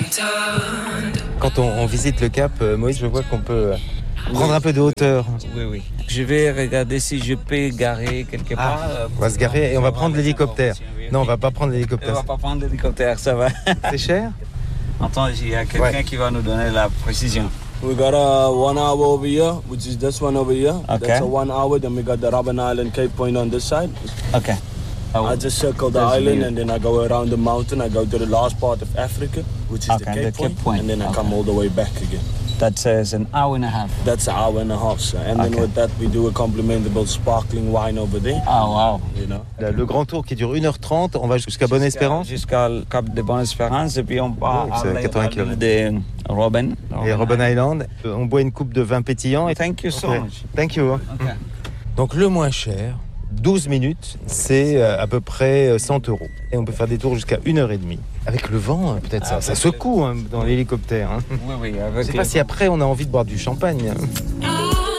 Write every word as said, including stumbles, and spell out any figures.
Quand on, on visite le Cap, euh, Moïse, je vois qu'on peut prendre un peu de hauteur. Oui, oui. Je vais regarder si je peux garer quelque Ah, part. euh, on va se garer et on va prendre l'hélicoptère. Non, on va pas prendre On l'hélicoptère. va pas prendre l'hélicoptère, ça va. C'est cher? Attends, il y a quelqu'un Ouais. qui va nous donner la précision. We got a one hour over here, which is this one over here. Okay. That's a one hour. Then we got the Robben Island Cape Point on this side. Ok. I just circle the That's island weird. and then I go around the mountain. I go to the last part of Africa, which is Okay, the Cape, the Cape Point, Point. and then I Okay. come all the way back again. That says an hour and a half. That's an hour and a half, sir. And Okay. then with that, we do a complimentable sparkling wine over there. Ah, wow. You know. Le, le grand tour qui dure une heure trente, on va jusqu'à Bonne-Espérance. Jusqu'à le Cap de Bonne-Espérance et puis on part Oui, c'est à quatre-vingts l'île de Robben. Et Robben Island. On boit une coupe de vin pétillant. Et... Thank you so Ok. much. Thank you. Okay. Donc le moins cher, douze minutes, c'est euh, à peu près cent euros. Et on peut faire des tours jusqu'à une heure et demie. Avec le vent, hein, peut-être ça, ça secoue hein, dans l'hélicoptère. Hein. Oui, oui. Je Avec sais pas si après on a envie de boire du champagne. I